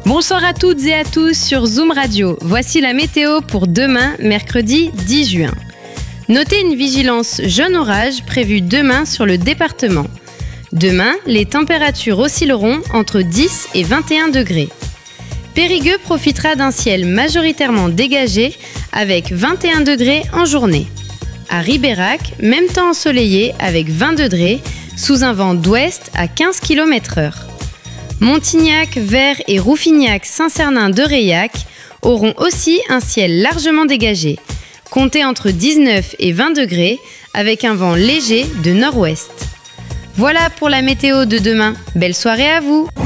Bonsoir à toutes et à tous sur Zoom Radio. Voici la météo pour demain, mercredi 10 juin. Notez une vigilance jaune orage prévue demain sur le département. Demain, les températures oscilleront entre 10 et 21 degrés. Périgueux profitera d'un ciel majoritairement dégagé avec 21 degrés en journée. À Ribérac, même temps ensoleillé avec 20 degrés sous un vent d'ouest à 15 km/h. Montignac, Vert et Rouffignac-Saint-Cernin-de-Reilhac auront aussi un ciel largement dégagé. Comptez entre 19 et 20 degrés avec un vent léger de nord-ouest. Voilà pour la météo de demain. Belle soirée à vous!